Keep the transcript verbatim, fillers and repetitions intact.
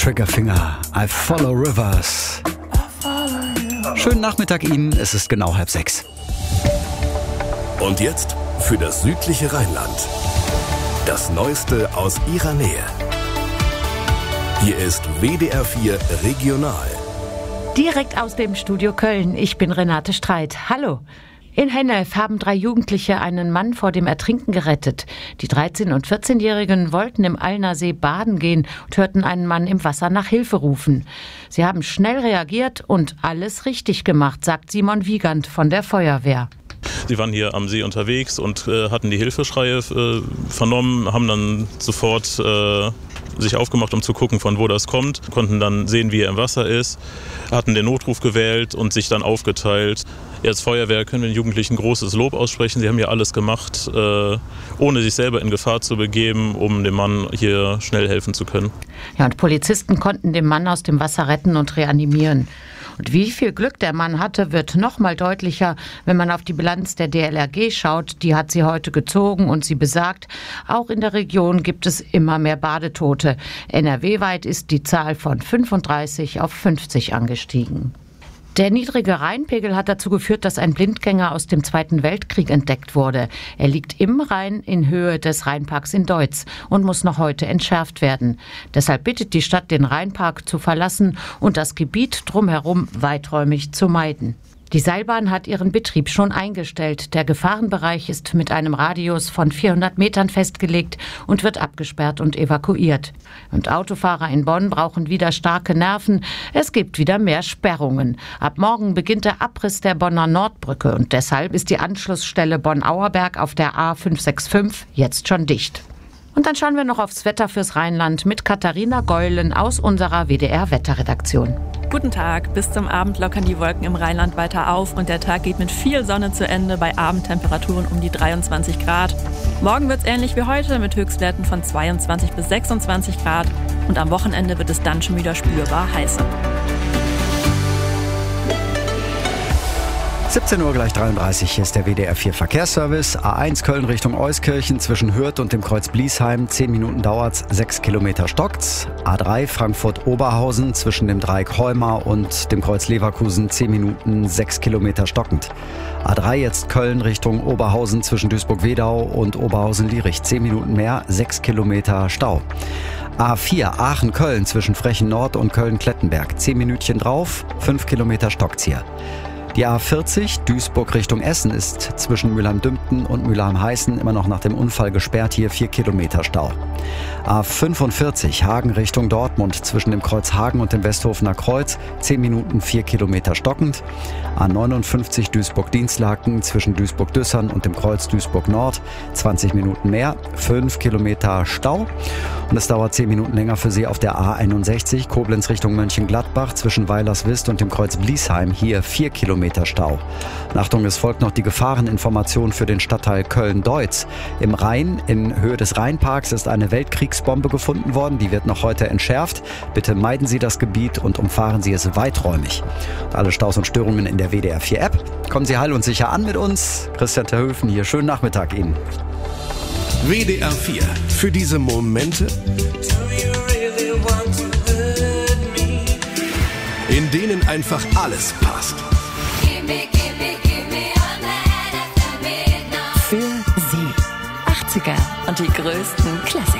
Triggerfinger, I Follow Rivers. Schönen Nachmittag Ihnen, es ist genau halb sechs. Und jetzt für das südliche Rheinland. Das Neueste aus Ihrer Nähe. Hier ist W D R vier Regional. Direkt aus dem Studio Köln. Ich bin Renate Streit. Hallo. In Hennef haben drei Jugendliche einen Mann vor dem Ertrinken gerettet. Die dreizehn- und vierzehnjährigen wollten im Allner See baden gehen und hörten einen Mann im Wasser nach Hilfe rufen. Sie haben schnell reagiert und alles richtig gemacht, sagt Simon Wiegand von der Feuerwehr. Sie waren hier am See unterwegs und äh, hatten die Hilfeschreie äh, vernommen, haben dann sofort äh, sich aufgemacht, um zu gucken, von wo das kommt, konnten dann sehen, wie er im Wasser ist, hatten den Notruf gewählt und sich dann aufgeteilt. Als Feuerwehr können wir den Jugendlichen großes Lob aussprechen. Sie haben hier alles gemacht, äh, ohne sich selber in Gefahr zu begeben, um dem Mann hier schnell helfen zu können. Ja, und Polizisten konnten den Mann aus dem Wasser retten und reanimieren. Und wie viel Glück der Mann hatte, wird noch mal deutlicher, wenn man auf die Bilanz der D L R G schaut. Die hat sie heute gezogen und sie besagt, auch in der Region gibt es immer mehr Badetote. N R W-weit ist die Zahl von fünfunddreißig auf fünfzig angestiegen. Der niedrige Rheinpegel hat dazu geführt, dass ein Blindgänger aus dem Zweiten Weltkrieg entdeckt wurde. Er liegt im Rhein in Höhe des Rheinparks in Deutz und muss noch heute entschärft werden. Deshalb bittet die Stadt, den Rheinpark zu verlassen und das Gebiet drumherum weiträumig zu meiden. Die Seilbahn hat ihren Betrieb schon eingestellt. Der Gefahrenbereich ist mit einem Radius von vierhundert Metern festgelegt und wird abgesperrt und evakuiert. Und Autofahrer in Bonn brauchen wieder starke Nerven. Es gibt wieder mehr Sperrungen. Ab morgen beginnt der Abriss der Bonner Nordbrücke und deshalb ist die Anschlussstelle Bonn-Auerberg auf der A fünf sechs fünf jetzt schon dicht. Und dann schauen wir noch aufs Wetter fürs Rheinland mit Katharina Geulen aus unserer W D R-Wetterredaktion. Guten Tag. Bis zum Abend lockern die Wolken im Rheinland weiter auf und der Tag geht mit viel Sonne zu Ende bei Abendtemperaturen um die dreiundzwanzig Grad. Morgen wird es ähnlich wie heute mit Höchstwerten von zweiundzwanzig bis sechsundzwanzig Grad und am Wochenende wird es dann schon wieder spürbar heißer. siebzehn Uhr gleich dreiunddreißig, hier ist der W D R vier Verkehrsservice. A eins Köln Richtung Euskirchen zwischen Hürth und dem Kreuz Bliesheim. zehn Minuten dauert's, sechs Kilometer stockt's. A drei Frankfurt-Oberhausen zwischen dem Dreieck Heumar und dem Kreuz Leverkusen. zehn Minuten, sechs Kilometer stockend. A drei jetzt Köln Richtung Oberhausen zwischen Duisburg-Wedau und Oberhausen-Lierich. zehn Minuten mehr, sechs Kilometer Stau. A vier Aachen-Köln zwischen Frechen Nord und Köln-Klettenberg. zehn Minütchen drauf, fünf Kilometer stockt's hier. Die A vierzig Duisburg Richtung Essen ist zwischen Mülheim-Dümpten und Mülheim-Heißen immer noch nach dem Unfall gesperrt, hier vier Kilometer Stau. A fünfundvierzig Hagen Richtung Dortmund zwischen dem Kreuz Hagen und dem Westhofener Kreuz, zehn Minuten, vier Kilometer stockend. A neunundfünfzig Duisburg-Dienstlaken zwischen Duisburg-Düssern und dem Kreuz Duisburg-Nord, zwanzig Minuten mehr, fünf Kilometer Stau. Und es dauert zehn Minuten länger für Sie auf der A einundsechzig Koblenz Richtung Mönchengladbach zwischen Weilerswist und dem Kreuz Bliesheim, hier vier Kilometer Stau. Und Achtung, es folgt noch die Gefahreninformation für den Stadtteil Köln-Deutz. Im Rhein, in Höhe des Rheinparks, ist eine Weltkriegsbombe gefunden worden. Die wird noch heute entschärft. Bitte meiden Sie das Gebiet und umfahren Sie es weiträumig. Und alle Staus und Störungen in der W D R vier App. Kommen Sie heil und sicher an mit uns. Christian Terhöfen hier. Schönen Nachmittag Ihnen. W D R vier. Für diese Momente, in denen einfach alles passt. Für Sie. achtziger und die größten Klassiker.